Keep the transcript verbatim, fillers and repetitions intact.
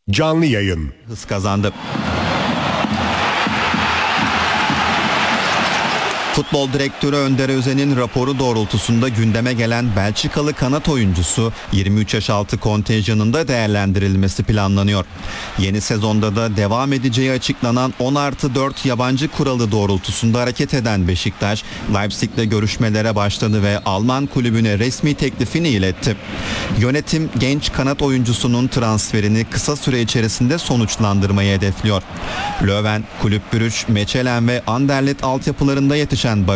Canlı yayın. Hız kazandı. Futbol direktörü Önder Özen'in raporu doğrultusunda gündeme gelen Belçikalı kanat oyuncusu yirmi üç yaş altı kontenjanında değerlendirilmesi planlanıyor. Yeni sezonda da devam edeceği açıklanan on artı dört yabancı kuralı doğrultusunda hareket eden Beşiktaş, Leipzig'le görüşmelere başladı ve Alman kulübüne resmi teklifini iletti. Yönetim genç kanat oyuncusunun transferini kısa süre içerisinde sonuçlandırmayı hedefliyor. Löwen, Kulüp Brugge, Mechelen ve Anderlecht altyapılarında yetişen